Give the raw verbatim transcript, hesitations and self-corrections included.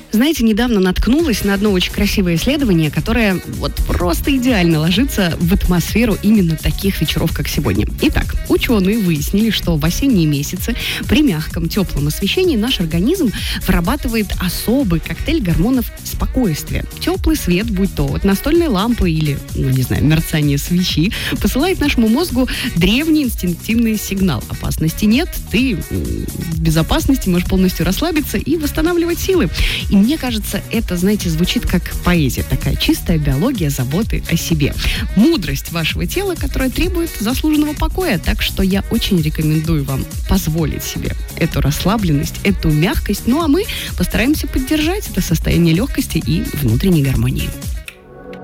Знаете, недавно наткнулась на одно очень красивое исследование, которое вот просто идеально ложится в атмосферу именно таких вечеров, как сегодня. Итак, ученые выяснили, что в осенние месяцы при мягком, теплом освещении наш организм вырабатывает особый коктейль гормонов спокойствия. Теплый свет, будь то от настольной лампы или, ну не знаю, мерцание свечи, посылает нашему мозгу древний инстинктивный сигнал. Опасности нет, ты в безопасности, можешь полностью расслабиться и восстанавливать силы. И мне кажется, это, знаете, звучит как поэзия. Такая чистая биология заботы о себе. Мудрость вашего тела, которая требует заслуженного покоя. Так что я очень рекомендую вам позволить себе эту расслабленность, эту мягкость. Ну а мы постараемся поддержать это состояние легкости и внутренней гармонии.